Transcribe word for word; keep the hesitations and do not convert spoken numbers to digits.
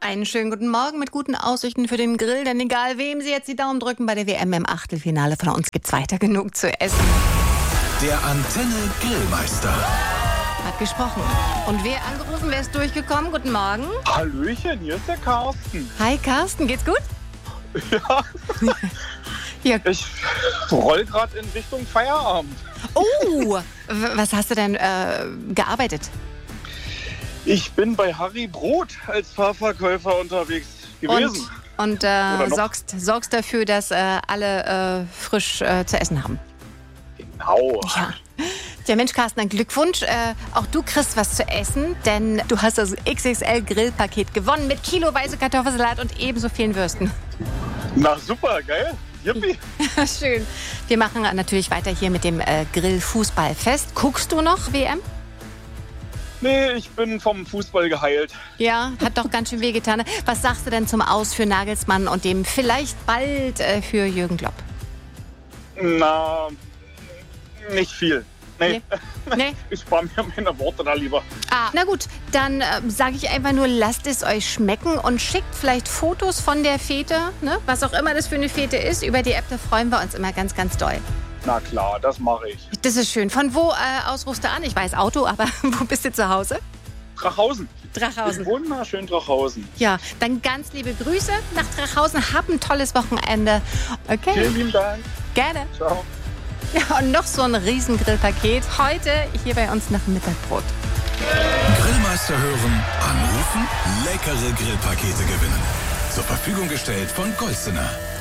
Einen schönen guten Morgen mit guten Aussichten für den Grill, denn egal wem Sie jetzt die Daumen drücken bei der W M im Achtelfinale, von uns gibt's weiter genug zu essen. Der Antenne Grillmeister Hat gesprochen. Und wer angerufen, wer ist durchgekommen? Guten Morgen. Hallöchen, hier ist der Carsten. Hi Carsten, geht's gut? Ja. Ja. Ich roll gerade in Richtung Feierabend. Oh, w- was hast du denn äh, gearbeitet? Ich bin bei Harry Brot als Fahrverkäufer unterwegs gewesen. Und, und Oder äh, noch. sorgst, sorgst dafür, dass äh, alle äh, frisch äh, zu essen haben. Genau. Ja. Ja, Mensch, Carsten, ein Glückwunsch. Äh, auch du kriegst was zu essen, denn du hast das X X L-Grillpaket gewonnen mit kiloweise Kartoffelsalat und ebenso vielen Würsten. Na super, geil. Yippie. Schön. Wir machen natürlich weiter hier mit dem äh, Grillfußballfest. Guckst du noch W M? Nee, ich bin vom Fußball geheilt. Ja, hat doch ganz schön wehgetan. Was sagst du denn zum Aus für Nagelsmann und dem vielleicht bald äh, für Jürgen Klopp? Na, nicht viel. Nee. Nee. Nee? Ich spare mir meine Worte da lieber. Ah, na gut, dann äh, sage ich einfach nur, lasst es euch schmecken und schickt vielleicht Fotos von der Fete, ne? Was auch immer das für eine Fete ist. Über die App, da freuen wir uns immer ganz, ganz doll. Na klar, das mache ich. Das ist schön. Von wo äh, aus rufst du an? Ich weiß Auto, aber wo bist du zu Hause? Drachhausen. Drachhausen. Wunderschön Drachhausen. Ja, dann ganz liebe Grüße nach Drachhausen. Hab ein tolles Wochenende. Okay, Vielen lieben Dank. gerne. Ciao. Ja, und noch so ein Riesengrillpaket. Heute hier bei uns nach Mittagbrot. Grillmeister hören, anrufen, leckere Grillpakete gewinnen. Zur Verfügung gestellt von Golstener.